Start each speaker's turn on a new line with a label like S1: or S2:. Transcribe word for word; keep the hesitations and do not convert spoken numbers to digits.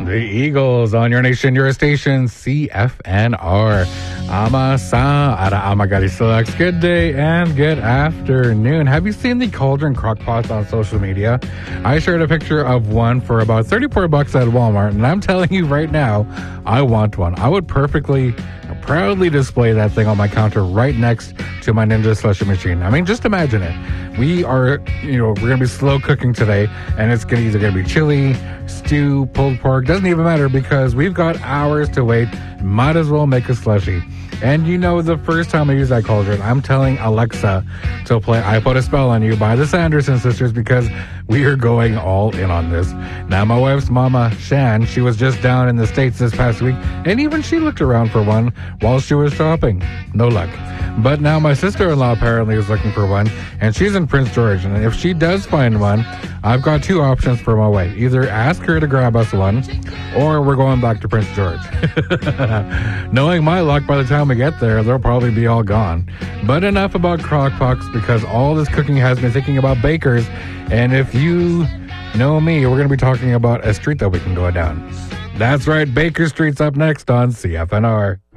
S1: The Eagles on your nation, your station, C F N R. Ama-san, ara amagari selects. Good day and good afternoon. Have you seen the Cauldron crockpots on social media? I shared a picture of one for about thirty-four bucks at Walmart, and I'm telling you right now, I want one. I would perfectly, proudly display that thing on my counter right next to my Ninja Slushy machine. I mean, just imagine it. We are, you know, we're going to be slow cooking today, and it's gonna, either going to be chili, stew, pulled pork. Doesn't even matter because we've got hours to wait. Might as well make a slushy. And you know, the first time I use that cauldron, I'm telling Alexa to play I Put a Spell on You by the Sanderson sisters because we are going all in on this. Now, my wife's mama, Shan, she was just down in the States this past week, and even she looked around for one while she was shopping. No luck. But now my sister-in-law apparently is looking for one, and she's in Prince George. And if she does find one, I've got two options for my wife. Either ask her to grab us one, or we're going back to Prince George. Knowing my luck, by the time we get there, they'll probably be all gone. But enough about crockpots, because all this cooking has me thinking about bakers. And if you know me, we're going to be talking about a street that we can go down. That's right, Baker Street's up next on C F N R.